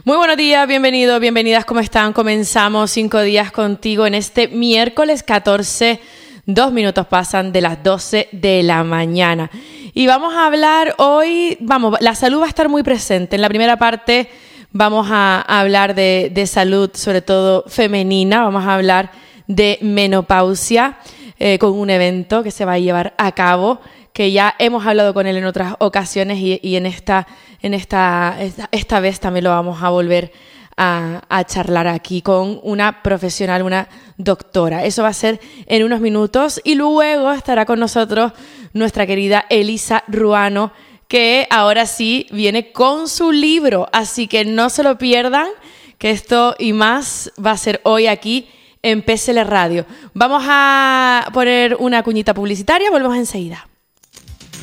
Muy buenos días, bienvenidos, bienvenidas, ¿cómo están? Comenzamos 5 días contigo en este miércoles 14, 2 minutos pasan de las 12 de la mañana. Y vamos a hablar hoy, la salud va a estar muy presente. En la primera parte vamos a hablar de salud, sobre todo femenina, vamos a hablar de menopausia con un evento que se va a llevar a cabo, que ya hemos hablado con él en otras ocasiones y esta vez también lo vamos a volver a charlar aquí con una profesional, una doctora. Eso va a ser en unos minutos y luego estará con nosotros nuestra querida Elisa Ruano, que ahora sí viene con su libro, así que no se lo pierdan, que esto y más va a ser hoy aquí en PSL Radio. Vamos a poner una cuñita publicitaria, volvemos enseguida.